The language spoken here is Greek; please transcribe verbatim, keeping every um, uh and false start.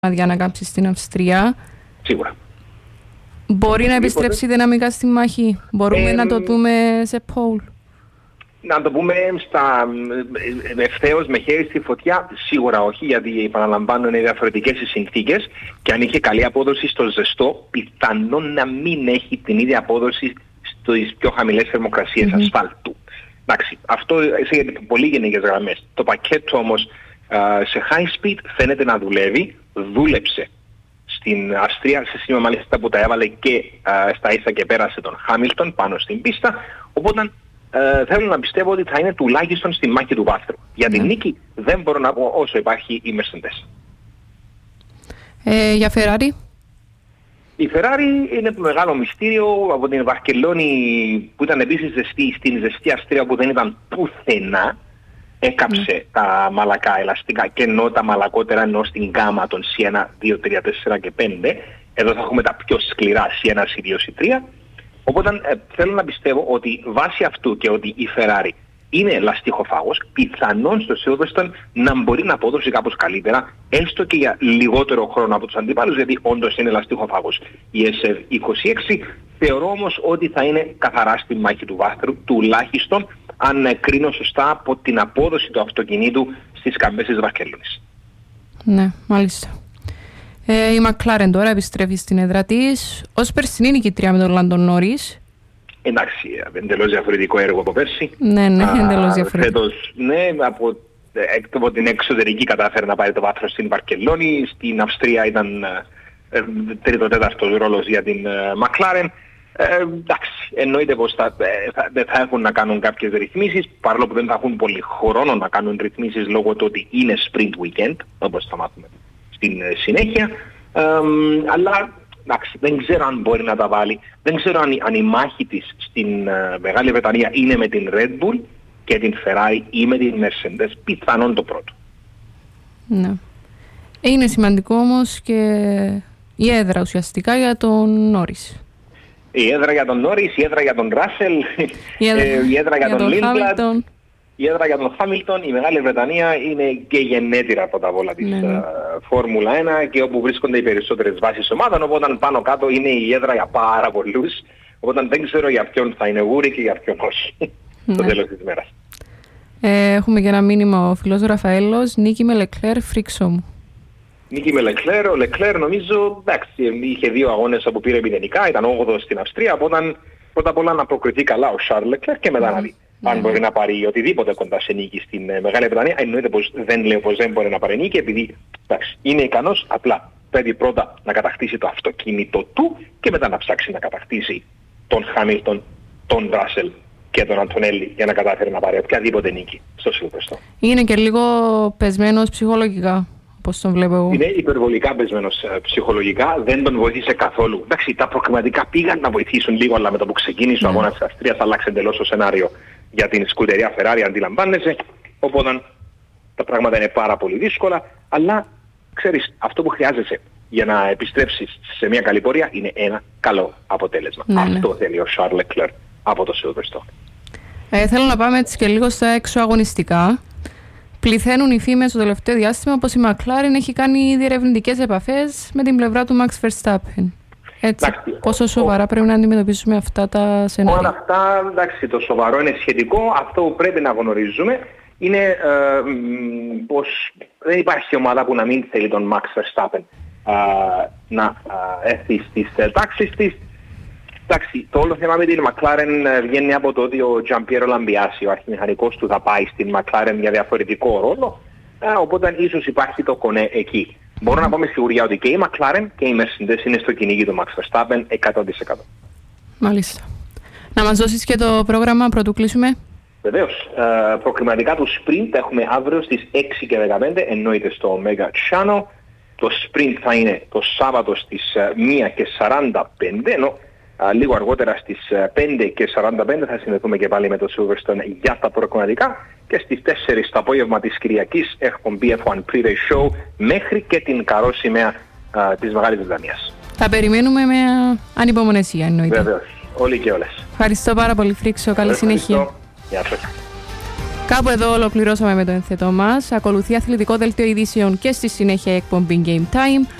για να κάψει στην Αυστρία. Σίγουρα. Μπορεί να επιστρέψει δυναμικά στη μάχη. Μπορούμε ε, να το δούμε σε πόλ. Να το πούμε στα ευθέως με χέρι στη φωτιά, σίγουρα όχι, γιατί επαναλαμβάνω είναι διαφορετικές οι συνθήκες και αν είχε καλή απόδοση στο ζεστό, πιθανόν να μην έχει την ίδια απόδοση στις πιο χαμηλές θερμοκρασίες mm-hmm. ασφάλτου. Εντάξει, αυτό σε πολύ γενικές γραμμές. Το πακέτο όμως uh, σε high speed φαίνεται να δουλεύει, δούλεψε στην Αυστρία, σε σημείο μάλιστα που τα έβαλε και uh, στα ίσα και πέρασε τον Χάμιλτον πάνω στην πίστα, οπότε Uh, θέλω να πιστεύω ότι θα είναι τουλάχιστον στη μάχη του βάθρου. Για την mm. νίκη δεν μπορώ να πω όσο υπάρχει η Mercedes. Ε, για Ferrari. Η Ferrari είναι το μεγάλο μυστήριο από την Βαρκελόνη που ήταν επίσης ζεστή, στην ζεστή Αυστρία που δεν ήταν πουθενά. Έκαψε mm. τα μαλακά ελαστικά και ενώ τα μαλακότερα ενώ στην γκάμα των σι ένα, δύο, τρία, τέσσερα και πέντε. Εδώ θα έχουμε τα πιο σκληρά σι ένα, σι δύο, σι τρία. Οπότε ε, θέλω να πιστεύω ότι βάσει αυτού και ότι η Ferrari είναι λαστιχοφάγος, πιθανόν στο Silverstone να μπορεί να αποδώσει κάπως καλύτερα, έστω και για λιγότερο χρόνο από τους αντίπαλους, γιατί όντως είναι λαστιχοφάγος. Η ες εβ είκοσι έξι θεωρώ όμως ότι θα είναι καθαρά στη μάχη του βάθρου, τουλάχιστον αν ε, κρίνω σωστά από την απόδοση του αυτοκινήτου στις καμπές της Βαρκελόνης. Ναι, μάλιστα. Ε, η McLaren τώρα επιστρέφει στην έδρα της ως περσινή νικητρία με τον Λάντο Νόρις. Εντάξει, εντελώς διαφορετικό έργο από πέρσι. Ναι, ναι, εντελώς διαφορετικό. Φέτος, ναι, από, από την εξωτερική κατάφερε να πάρει το βάθος στην Βαρκελόνη. Στην Αυστρία ήταν ε, τρίτο-τέταρτος ρόλος για την ε, McLaren. Ε, εντάξει, εννοείται πως θα, ε, θα, δεν θα έχουν να κάνουν κάποιες ρυθμίσεις, παρόλο που δεν θα έχουν πολύ χρόνο να κάνουν ρυθμίσεις λόγω του ότι είναι sprint weekend, όπως θα μάθουμε στην συνέχεια, ε, αλλά εντάξει, δεν ξέρω αν μπορεί να τα βάλει, δεν ξέρω αν, αν η μάχη της στην uh, Μεγάλη Βρετανία είναι με την Red Bull και την Ferrari ή με την Mercedes, πιθανόν το πρώτο. Ναι. Είναι σημαντικό όμως και η έδρα ουσιαστικά για τον Norris. Η έδρα για τον Norris, η έδρα για τον Russell, η έδρα, η έδρα για, για τον Lindblad. Η έδρα για τον Χάμιλτον, η Μεγάλη Βρετανία είναι και γενέτειρα από τα βόλα της ναι, ναι. uh, Φόρμουλα ένα και όπου βρίσκονται οι περισσότερες βάσεις ομάδων, οπότε πάνω κάτω είναι η έδρα για πάρα πολλούς, οπότε δεν ξέρω για ποιον θα είναι γούρι και για ποιον όχι, ναι. στο τέλος της ημέρας. Ε, έχουμε και ένα μήνυμα ο φίλος Ραφαέλος, νίκη με Λεκλέρ, φρίξο μου. Νίκη με Λεκλέρ, ο Λεκλέρ νομίζω, εντάξει, είχε δύο αγώνες που πήρε μηδενικά, ήταν όγδοος στην Αυστρία, οπότε πρώτα απ' όλα να προκριθεί καλά ο Σαρλ Λεκλέρ και μετά mm. να δει. Αν μπορεί να πάρει οτιδήποτε κοντά σε νίκη στην ε, Μεγάλη Βρετανία, εννοείται πως δεν λέω πως δεν μπορεί να πάρει νίκη, επειδή εντάξει, είναι ικανός, απλά πρέπει πρώτα να κατακτήσει το αυτοκίνητο του και μετά να ψάξει να κατακτήσει τον Χάμιλτον, τον Ράσελ και τον Αντωνέλη για να καταφέρει να πάρει οποιαδήποτε νίκη στο Silverstone. Είναι και λίγο πεσμένος ψυχολογικά, όπως τον βλέπω εγώ. Είναι υπερβολικά πεσμένος ε, ψυχολογικά, δεν τον βοήθησε καθόλου. Εντάξει, τα προκριματικά πήγαν να βοηθήσουν λίγο, αλλά με το που ξεκίνησε ο ναι. αγώνας της Αυστρίας άλλαξε εντελώς το σενάριο για την σκουτερία Ferrari, αντιλαμβάνεσαι, οπότε τα πράγματα είναι πάρα πολύ δύσκολα, αλλά ξέρεις, αυτό που χρειάζεσαι για να επιστρέψεις σε μια καλή πορεία είναι ένα καλό αποτέλεσμα. Ναι, αυτό ναι. θέλει ο Charles Leclerc από το Silverstone. Ε, θέλω να πάμε έτσι και λίγο στα εξωαγωνιστικά. Πληθαίνουν οι φήμες στο τελευταίο διάστημα πως η McLaren έχει κάνει διερευνητικές επαφές με την πλευρά του Max Verstappen. Έτσι, εντάξει, πόσο σοβαρά ο, πρέπει να αντιμετωπίσουμε αυτά τα σενάρια. Όλα αυτά, εντάξει, το σοβαρό είναι σχετικό. Αυτό που πρέπει να γνωρίζουμε είναι ε, πως δεν υπάρχει ομάδα που να μην θέλει τον Max Verstappen ε, να ε, έρθει στις ε, τάξεις της. Εντάξει, το όλο θέμα με την McLaren βγαίνει από το ότι ο Giampiero Lambiasi, ο αρχιμηχανικός του, θα πάει στην McLaren για διαφορετικό ρόλο, ε, οπότε ίσως υπάρχει το κονέ εκεί. Μπορώ να πω με σιγουριά ότι και η McLaren και η Mercedes είναι στο κυνήγι του Max Verstappen εκατό τοις εκατό. Μάλιστα. Να μας δώσεις και το πρόγραμμα πρωτού κλείσουμε. Βεβαίως. Ε, προκριματικά του sprint έχουμε αύριο στις έξι και δεκαπέντε, εννοείται στο Mega Channel. Το sprint θα είναι το Σάββατο στις μία και σαράντα πέντε, ενώ α, λίγο αργότερα στις πέντε και σαράντα πέντε θα συνδεθούμε και πάλι με το Silverstone για τα προκριματικά και στις τέσσερις το απόγευμα της Κυριακής έχουμε μπι εφ ένα Pre-Race Show μέχρι και την καρό σημαία α, της Μεγάλης Βρετανίας. Θα περιμένουμε με ανυπομονησία εννοείται. Βεβαίως. Όλοι και όλες. Ευχαριστώ πάρα πολύ Φρίξο. Καλή συνέχεια. Γεια σας. Κάπου εδώ ολοκληρώσαμε με το ενθετό μας. Ακολουθεί αθλητικό δελτίο ειδήσεων και στη συνέχεια εκπομπή Game Time.